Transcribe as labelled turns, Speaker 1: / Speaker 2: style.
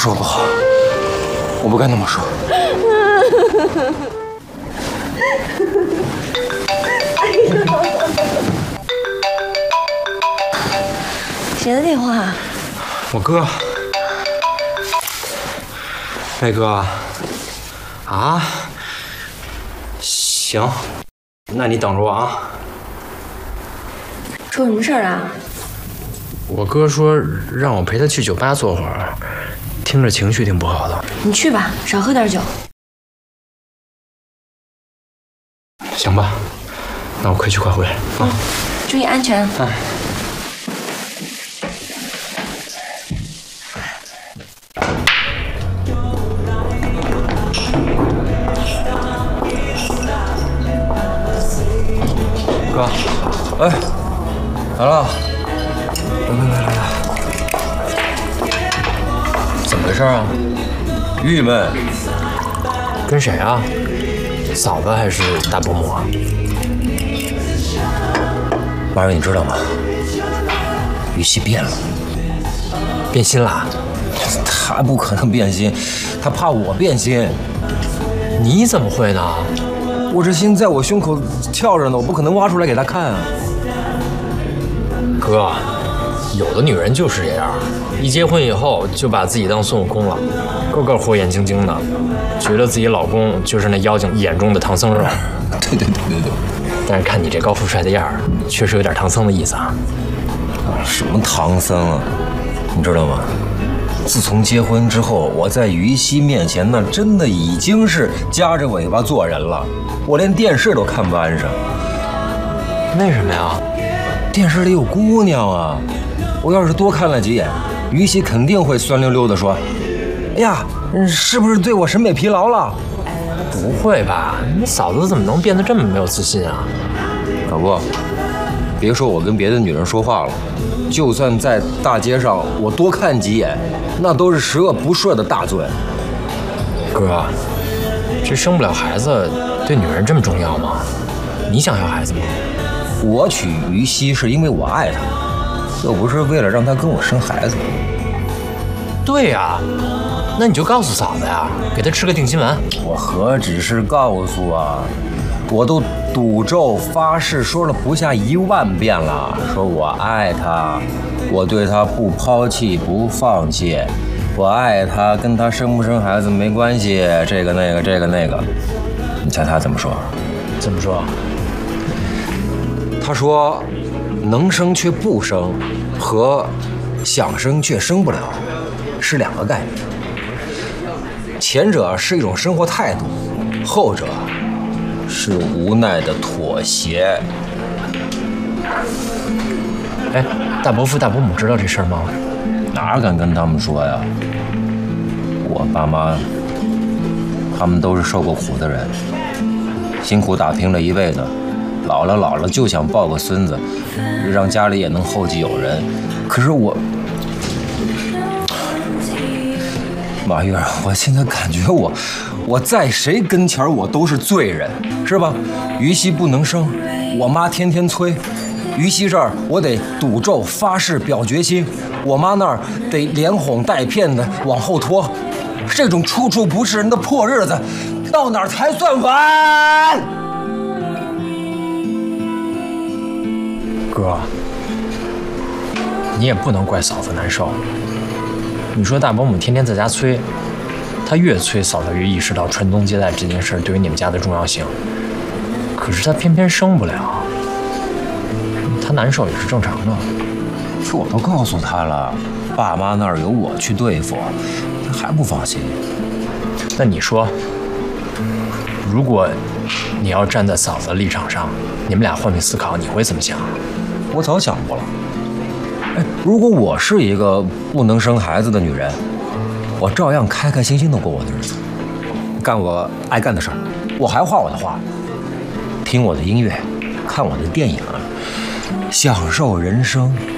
Speaker 1: 说不好，我不该那么说。
Speaker 2: 谁的电话？
Speaker 1: 我哥。飞哥。啊？行，那你等着我啊。
Speaker 2: 出什么事儿啊？
Speaker 1: 我哥说让我陪他去酒吧坐会儿，听着情绪挺不好的。
Speaker 2: 你去吧，少喝点酒。
Speaker 1: 行吧，那我快去快回啊。
Speaker 2: 注意安全。
Speaker 1: 哎。哥，哎，来了，来，怎么回事啊？
Speaker 3: 郁闷。
Speaker 1: 跟谁啊？嫂子还是大伯母啊？
Speaker 3: 马瑞，你知道吗？于西变了，
Speaker 1: 变心了？
Speaker 3: 他不可能变心，他怕我变心。
Speaker 1: 你怎么会呢？
Speaker 3: 我这心在我胸口跳着呢，我不可能挖出来给他看啊。
Speaker 1: 哥，有的女人就是这样，一结婚以后就把自己当孙悟空了，个个火眼金睛的，觉得自己老公就是那妖精眼中的唐僧肉。
Speaker 3: 对。
Speaker 1: 但是看你这高富帅的样儿，确实有点唐僧的意思啊。
Speaker 3: 什么唐僧啊？你知道吗？自从结婚之后，我在于西面前那真的已经是夹着尾巴做人了，我连电视都看不安上。
Speaker 1: 为什么呀？
Speaker 3: 电视里有姑娘啊，我要是多看了几眼，于西肯定会酸溜溜地说：“哎呀，是不是对我审美疲劳了？”
Speaker 1: 不会吧？你嫂子怎么能变得这么没有自信啊？
Speaker 3: 老郭，别说我跟别的女人说话了，就算在大街上我多看几眼，那都是十恶不赦的大罪。
Speaker 1: 哥，这生不了孩子对女人这么重要吗？你想要孩子吗？
Speaker 3: 我娶于西是因为我爱她，又不是为了让她跟我生孩子。
Speaker 1: 对呀，那你就告诉嫂子呀，给她吃个定心丸。
Speaker 3: 我何止是告诉啊，我都赌咒发誓说了不下10000遍了，说我爱她，我对她不抛弃不放弃，我爱她，跟她生不生孩子没关系，这个那个。你猜她怎么说？
Speaker 1: 怎么说？
Speaker 3: 她说，能生却不生，和想生却生不了是2个概念。前者是一种生活态度，后者是无奈的妥协。
Speaker 1: 哎，大伯父大伯母知道这事儿吗？
Speaker 3: 哪敢跟他们说呀？我爸妈他们都是受过苦的人，辛苦打拼了一辈子，老了就想抱个孙子，让家里也能后继有人。可是马玉儿，我现在感觉我在谁跟前我都是罪人，是吧？于西不能生，我妈天天催；于西这儿我得赌咒发誓表决心，我妈那儿得连哄带骗的往后拖。这种处处不是人的破日子，到哪儿才算完？
Speaker 1: 哥，你也不能怪嫂子难受。你说大伯母天天在家催，她越催，嫂子越意识到传宗接代这件事对于你们家的重要性。可是她偏偏生不了，她难受也是正常的。
Speaker 3: 这我都告诉她了，爸妈那儿有我去对付，她还不放心。
Speaker 1: 那你说，如果你要站在嫂子的立场上，你们俩换位思考，你会怎么想？
Speaker 3: 我早想过了。哎，如果我是一个不能生孩子的女人，我照样开开心心的过我的日子，干我爱干的事儿，我还画我的画，听我的音乐，看我的电影，享受人生。